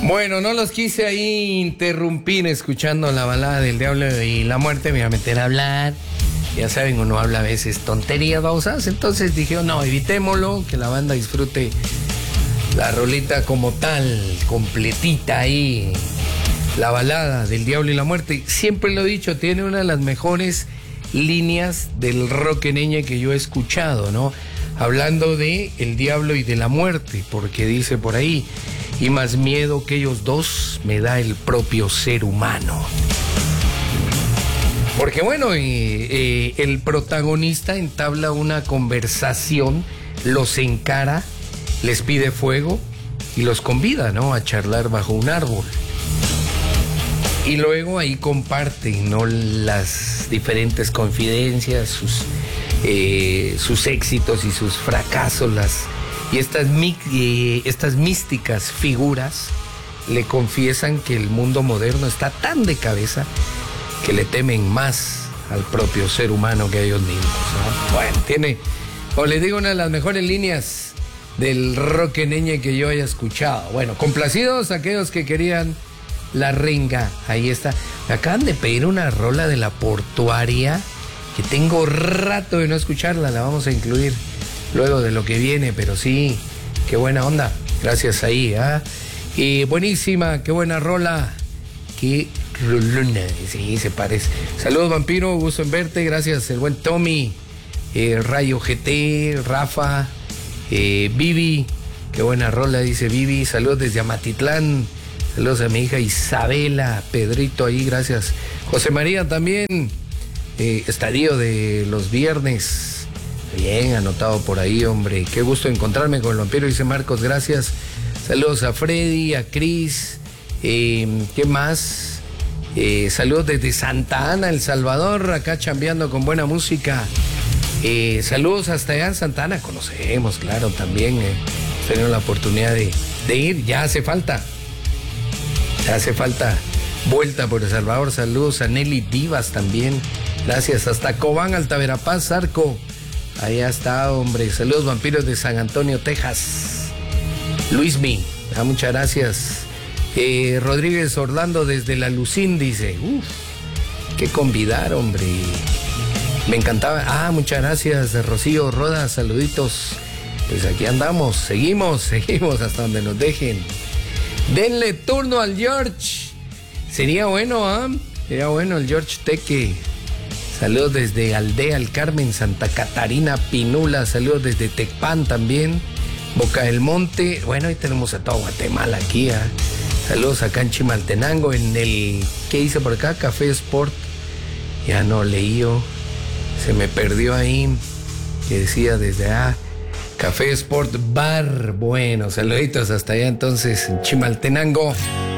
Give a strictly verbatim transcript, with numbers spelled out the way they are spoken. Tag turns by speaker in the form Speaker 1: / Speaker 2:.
Speaker 1: Bueno, no los quise ahí interrumpir escuchando la balada del diablo y la muerte. Me iba a meter a hablar. Ya saben, uno habla a veces tonterías babosas. Entonces dije, no, evitémoslo, que la banda disfrute la rolita como tal, completita ahí. La balada del diablo y la muerte. Siempre lo he dicho, tiene una de las mejores líneas del rock en ñe que yo he escuchado, ¿no? Hablando de el diablo y de la muerte, porque dice por ahí: y más miedo que ellos dos me da el propio ser humano. Porque bueno, eh, eh, el protagonista entabla una conversación, los encara, les pide fuego y los convida, ¿no?, a charlar bajo un árbol. Y luego ahí comparten, ¿no?, las diferentes confidencias, sus, eh, sus éxitos y sus fracasos, las... Y estas, eh, estas místicas figuras le confiesan que el mundo moderno está tan de cabeza que le temen más al propio ser humano que a ellos mismos, ¿no? Bueno, tiene, como les digo, una de las mejores líneas del rock en ñe que yo haya escuchado. Bueno, complacidos aquellos que querían la renga, ahí está. Me acaban de pedir una rola de La Portuaria que tengo rato de no escucharla, la vamos a incluir luego de lo que viene, pero sí, qué buena onda, gracias ahí, ¿ah? Y buenísima, qué buena rola, qué rolona, sí, se parece. Saludos, vampiro, gusto en verte, gracias, el buen Tommy, eh, Rayo G T, Rafa, eh, Vivi, qué buena rola, dice Vivi, saludos desde Amatitlán, saludos a mi hija Isabela, Pedrito ahí, gracias. José María también, eh, estadio de los viernes. Bien, anotado por ahí, hombre. Qué gusto encontrarme con el vampiro, dice Marcos, gracias. Saludos a Freddy, a Cris. Eh, ¿Qué más? Eh, saludos desde Santa Ana, El Salvador, acá chambeando con buena música. Eh, saludos hasta allá en Santa Ana, conocemos, claro, también. Eh, tenemos la oportunidad de, de ir, ya hace falta. Ya hace falta vuelta por El Salvador. Saludos a Nelly Divas también. Gracias. Hasta Cobán, Alta Verapaz, Zarco. Allá está, hombre. Saludos, vampiros de San Antonio, Texas. Luismi, ah, muchas gracias. Eh, Rodríguez Orlando desde La Lucín dice, uff, qué convidar, hombre. Me encantaba. Ah, muchas gracias, Rocío Roda, saluditos. Pues aquí andamos, seguimos, seguimos hasta donde nos dejen. Denle turno al George. Sería bueno, ¿ah? ¿eh? Sería bueno el George Teque. Saludos desde Aldea El Carmen, Santa Catarina, Pinula. Saludos desde Tecpan también. Boca del Monte. Bueno, ahí tenemos a todo Guatemala aquí, ¿eh? Saludos acá en Chimaltenango, en el... ¿Qué hice por acá? Café Sport. Ya no leí yo. Se me perdió ahí. Que decía desde... Ah, Café Sport Bar. Bueno, saluditos hasta allá entonces en Chimaltenango.